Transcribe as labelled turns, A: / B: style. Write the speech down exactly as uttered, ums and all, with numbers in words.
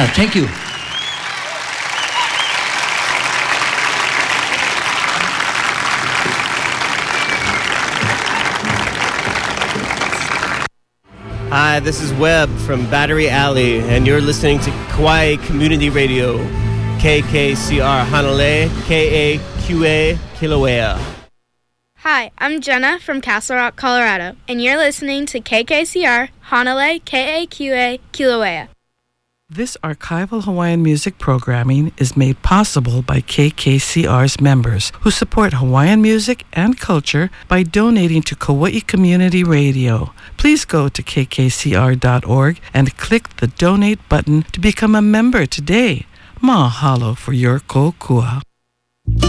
A: Thank you.
B: Hi, this is Webb from Battery Alley, and you're listening to Kauai Community Radio, K K C R Hanalei, K A Q A Kilauea.
C: Hi, I'm Jenna from Castle Rock, Colorado, and you're listening to K K C R Hanalei, K A Q A Kilauea.
D: This archival Hawaiian music programming is made possible by K K C R's members who support Hawaiian music and culture by donating to Kauai Community Radio. Please go to k k c r dot org and click the donate button to become a member today. Mahalo for your kokua.